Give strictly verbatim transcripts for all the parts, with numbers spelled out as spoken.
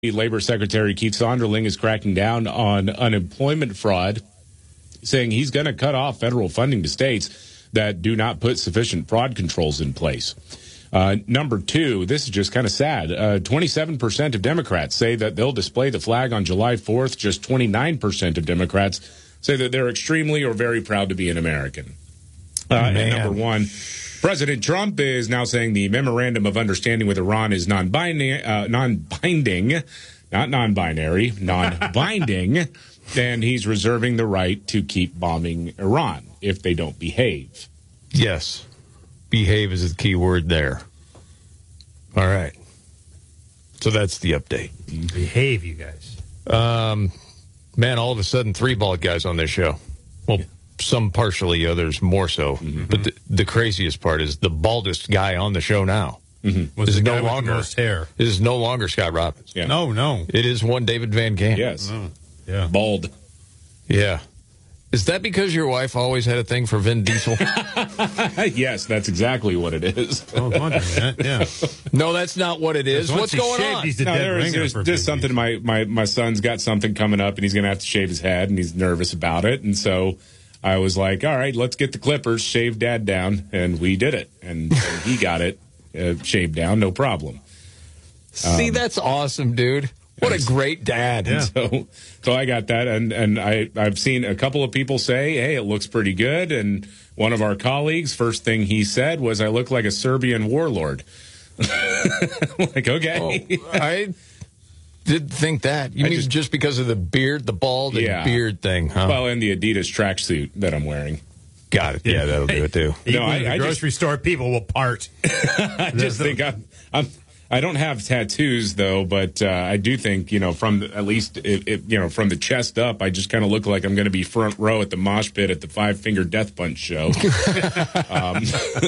Labor Secretary Keith Sonderling is cracking down on unemployment fraud, saying he's going to cut off federal funding to states that do not put sufficient fraud controls in place. Uh, number two, this is just kind of sad. Uh, twenty-seven percent of Democrats say that they'll display the flag on July fourth. Just twenty-nine percent of Democrats say that they're extremely or very proud to be an American. Uh, and number one, President Trump is now saying the memorandum of understanding with Iran is non-binding, uh, non-binding, not non-binary, non-binding, and he's reserving the right to keep bombing Iran if they don't behave. Yes. Behave is the key word there. All right. So that's the update. Behave, you guys. Um, man, all of a sudden, three bald guys on this show. Well, yeah. Some partially, others more so. Mm-hmm. But the, the craziest part is the baldest guy on the show now. Mm-hmm. Was is the no guy longer with the most hair. It is no longer Scott Robbins. Yeah. No, no. It is one David Van Camp. Yes. Oh, yeah. Bald. Yeah. Is that because your wife always had a thing for Vin Diesel? Yes, that's exactly what it is. Oh, I'm wondering that. Yeah. No, that's not what it is. What's going shaved, on? He's a no, dead there is, ringer there's for just Vin something. My, my, my son's got something coming up, and he's going to have to shave his head, and he's nervous about it. And so I was like, all right, let's get the clippers, shave Dad down, and we did it. And so he got it uh, shaved down, no problem. See, Um, that's awesome, dude. What a great dad. Yeah. So, so I got that, and, and I, I've seen a couple of people say, hey, it looks pretty good. And one of our colleagues, first thing he said was, I look like a Serbian warlord. Like, okay. Oh, I did think that. You I mean just, just because of the beard, the bald and yeah. beard thing, huh? Well, and the Adidas tracksuit that I'm wearing. Got it. Yeah, yeah that'll do it, too. Even no, I, the I grocery just, store people will part. I just think I'm... I'm I don't have tattoos though, but uh, I do think, you know, from the, at least it, it, you know, from the chest up, I just kind of look like I'm going to be front row at the mosh pit at the Five Finger Death Punch show. um.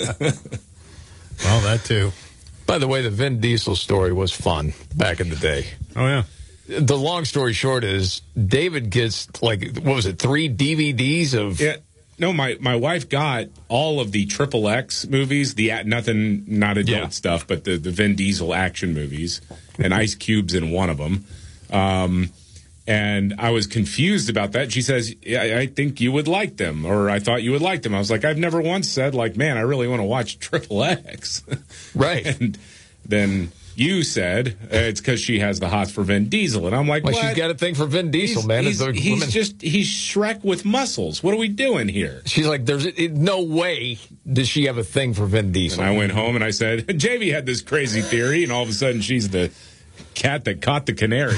Well, that too. By the way, the Vin Diesel story was fun back in the day. Oh yeah. The long story short is David gets like what was it, three D V Ds of. Yeah. No, my, my wife got all of the Triple X movies, the nothing, not adult yeah. stuff, but the, the Vin Diesel action movies, and Ice Cube's in one of them. Um, and I was confused about that. She says, yeah, I think you would like them, or I thought you would like them. I was like, I've never once said, like, man, I really want to watch Triple X. Right. And then you said uh, it's because she has the hots for Vin Diesel, and I'm like, well, what? she's got a thing for Vin Diesel, he's, man. He's, the he's women. just he's Shrek with muscles. What are we doing here? She's like, there's it, no way does she have a thing for Vin Diesel. And I went home and I said, Jamie had this crazy theory, and all of a sudden she's the cat that caught the canary.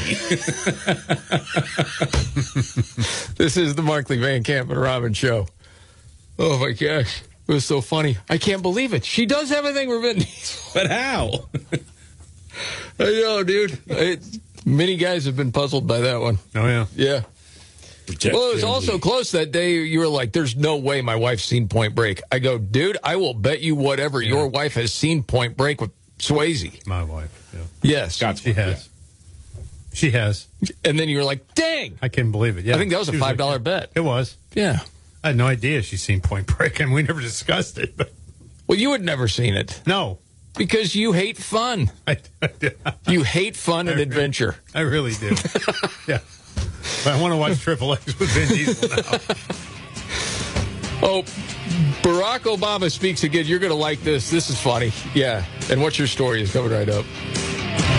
This is the Markley Van Camp and Robin show. Oh my gosh, it was so funny. I can't believe it. She does have a thing for Vin Diesel. But how? I know, dude. It, many guys have been puzzled by that one. Oh, yeah. Yeah. Well, it was also close that day. You were like, there's no way my wife's seen Point Break. I go, dude, I will bet you whatever yeah. your wife has seen Point Break with Swayze. My wife, yeah. Yes. Scott's she has. Yeah. She has. And then you were like, dang. I can't believe it. Yeah. I think that was she a five dollar like, bet. It was. Yeah. I had no idea she's seen Point Break, and we never discussed it. But well, you had never seen it. No. Because you hate fun. I, you hate fun and I, adventure. I really do. Yeah. But I want to watch Triple X with Vin Diesel now. Oh, Barack Obama speaks again. You're going to like this. This is funny. Yeah. And what's your story is coming right up.